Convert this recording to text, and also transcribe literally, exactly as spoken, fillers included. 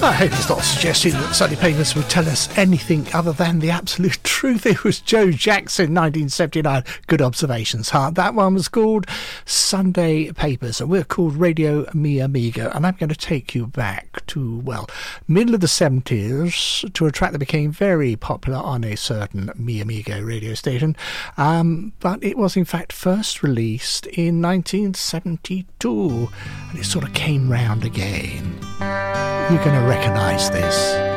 I hope it's not suggesting that Sonny Paymus would tell us anything other than the absolute truth. It was Joe Jackson, nineteen seventy-nine. Good observations, huh? That one was called Sunday Papers, and we're called Radio Mi Amigo, and I'm going to take you back to, well, middle of the seventies to a track that became very popular on a certain Mi Amigo radio station, um, but it was in fact first released in nineteen seventy-two, and it sort of came round again. You're going to recognise this.